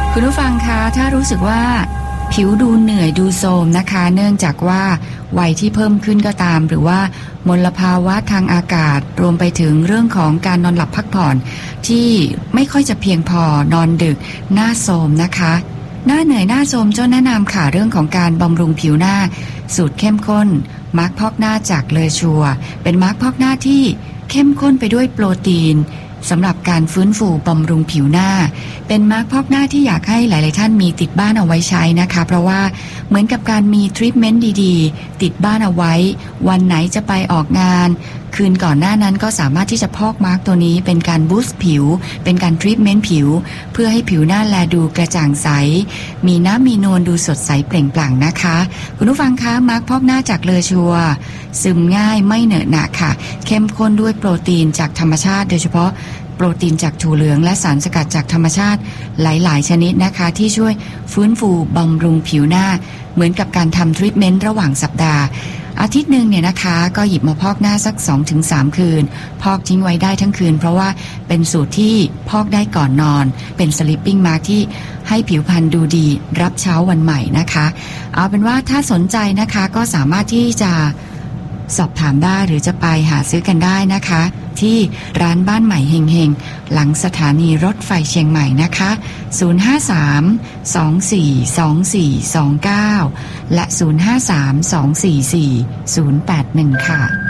คุณผู้ฟังคะถ้ารู้สึกว่าผิวดูเหนื่อยดูโทรมนะคะเนื่องจากว่าวัยที่เพิ่มขึ้นก็ตามหรือว่ามลภาวะทางอากาศรวมไปถึงเรื่องของการนอนหลับพักผ่อนที่ไม่ค่อยจะเพียงพอนอนดึกหน้าโทรมนะคะหน้าเหนื่อยหน้าโทรมจ้าแนะนำค่ะเรื่องของการบำรุงผิวหน้าสูตรเข้มข้นมาร์คพอกหน้าจากเลอชัวเป็นมาร์คพอกหน้าที่เข้มข้นไปด้วยโปรตีนสำหรับการฟื้นฟูบำรุงผิวหน้าเป็นมาร์คพอกหน้าที่อยากให้หลายๆท่านมีติดบ้านเอาไว้ใช้นะคะเพราะว่าเหมือนกับการมีทรีทเมนต์ดีๆติดบ้านเอาไว้วันไหนจะไปออกงานคืนก่อนหน้านั้นก็สามารถที่จะพอกมาร์คตัวนี้เป็นการบูสต์ผิวเป็นการทรีทเมนต์ผิวเพื่อให้ผิวหน้าแลดูกระจ่างใสมีน้ำมีนวลดูสดใสเปล่งปลั่งนะคะคุณผู้ฟังคะมาร์คพอกหน้าจากเลอชัวซึมง่ายไม่เหนอะหนะค่ะเข้มข้นด้วยโปรตีนจากธรรมชาติโดยเฉพาะโปรตีนจากถั่วเหลืองและสารสกัดจากธรรมชาติหลายๆชนิดนะคะที่ช่วยฟื้นฟูบำรุงผิวหน้าเหมือนกับการทำทรีทเมนต์ระหว่างสัปดาห์อาทิตย์หนึ่งเนี่ยนะคะก็หยิบมาพอกหน้าสัก 2-3 คืนพอกทิ้งไว้ได้ทั้งคืนเพราะว่าเป็นสูตรที่พอกได้ก่อนนอนเป็นสลิปปิ้งมาร์คที่ให้ผิวพรรณดูดีรับเช้าวันใหม่นะคะเอาเป็นว่าถ้าสนใจนะคะก็สามารถที่จะสอบถามได้หรือจะไปหาซื้อกันได้นะคะที่ร้านบ้านใหม่เฮงๆหลังสถานีรถไฟเชียงใหม่นะคะ053-242429และ053-244-081ค่ะ